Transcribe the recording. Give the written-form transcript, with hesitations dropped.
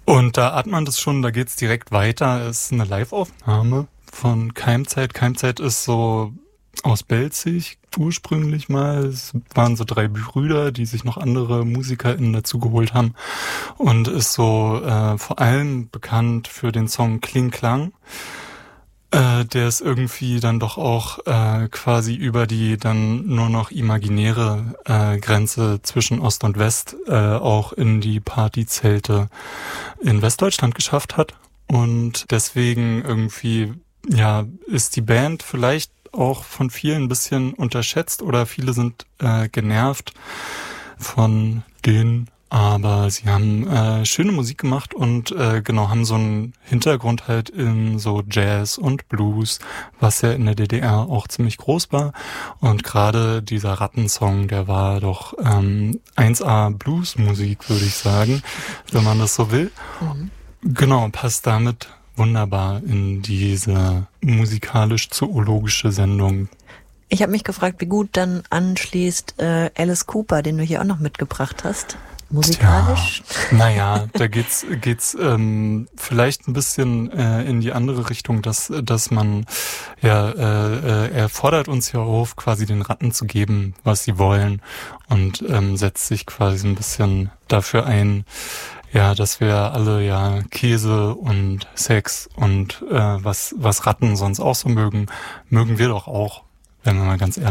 Und da hat man das schon, da geht's direkt weiter. Es ist eine Live-Aufnahme von Keimzeit. Keimzeit ist so aus Belzig ursprünglich mal. Es waren so 3 Brüder, die sich noch andere MusikerInnen dazu geholt haben. Und ist so vor allem bekannt für den Song Kling Klang. Der ist irgendwie dann doch auch quasi über die dann nur noch imaginäre Grenze zwischen Ost und West auch in die Partyzelte in Westdeutschland geschafft hat. Und deswegen irgendwie, ja, ist die Band vielleicht auch von vielen ein bisschen unterschätzt oder viele sind genervt von denen. Aber sie haben schöne Musik gemacht und genau, haben so einen Hintergrund halt in so Jazz und Blues, was ja in der DDR auch ziemlich groß war. Und gerade dieser Rattensong, der war doch 1A Bluesmusik, würde ich sagen, wenn man das so will. Mhm. Genau, passt damit wunderbar in diese musikalisch-zoologische Sendung. Ich habe mich gefragt, wie gut dann anschließt Alice Cooper, den du hier auch noch mitgebracht hast. Musikalisch? Tja, naja, da geht's vielleicht ein bisschen in die andere Richtung, dass man er fordert uns ja auf, quasi den Ratten zu geben, was sie wollen, und setzt sich quasi ein bisschen dafür ein, ja, dass wir alle ja Käse und Sex und was Ratten sonst auch so mögen wir doch auch, wenn wir mal ganz ehrlich